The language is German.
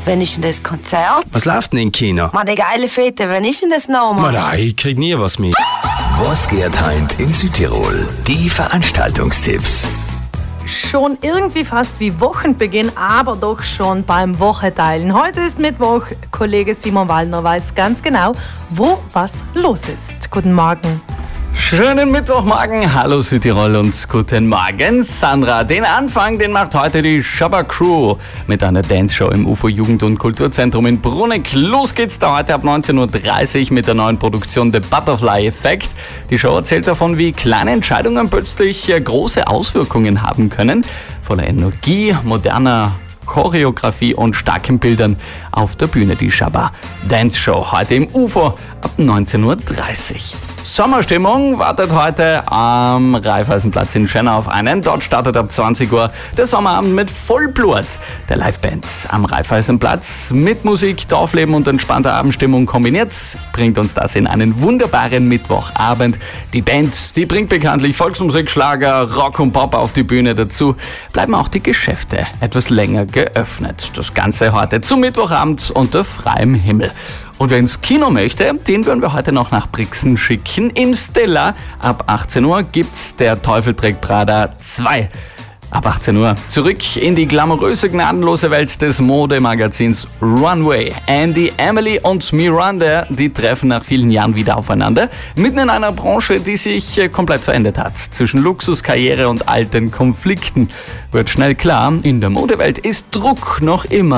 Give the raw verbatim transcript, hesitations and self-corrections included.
Wann ist denn das Konzert? Was läuft denn im Kino? Mann, die geile Fete, wann ist denn das nochmal? Nein, ich krieg nie was mit. Was geht heint in Südtirol? Die Veranstaltungstipps. Schon irgendwie fast wie Wochenbeginn, aber doch schon beim Wocheteilen. Heute ist Mittwoch. Kollege Simon Wallner weiß ganz genau, wo was los ist. Guten Morgen. Schönen Mittwochmorgen, hallo Südtirol und guten Morgen Sandra. Den Anfang, den macht heute die Shabba Crew mit einer Dance-Show im U F O Jugend- und Kulturzentrum in Bruneck. Los geht's da heute ab neunzehn Uhr dreißig mit der neuen Produktion The Butterfly Effect. Die Show erzählt davon, wie kleine Entscheidungen plötzlich große Auswirkungen haben können. Voller Energie, moderner Choreografie und starken Bildern auf der Bühne die Shabba Dance Show heute im U F O ab neunzehn Uhr dreißig. Sommerstimmung wartet heute am Raiffeisenplatz in Schönau auf einen. Dort startet ab zwanzig Uhr der Sommerabend mit Vollblut der Liveband am Raiffeisenplatz. Mit Musik, Dorfleben und entspannter Abendstimmung kombiniert bringt uns das in einen wunderbaren Mittwochabend. Die Band, die bringt bekanntlich Volksmusik, Schlager, Rock und Pop auf die Bühne. Dazu bleiben auch die Geschäfte etwas länger geöffnet. Das Ganze heute zum Mittwochabend unter freiem Himmel. Und wer ins Kino möchte, den würden wir heute noch nach Brixen schicken. Im Stella ab achtzehn Uhr gibt's Der Teufel trägt Prada zwei. Ab achtzehn Uhr zurück in die glamouröse, gnadenlose Welt des Modemagazins Runway. Andy, Emily und Miranda, die treffen nach vielen Jahren wieder aufeinander. Mitten in einer Branche, die sich komplett verändert hat. Zwischen Luxus, Karriere und alten Konflikten wird schnell klar, in der Modewelt ist Druck noch immer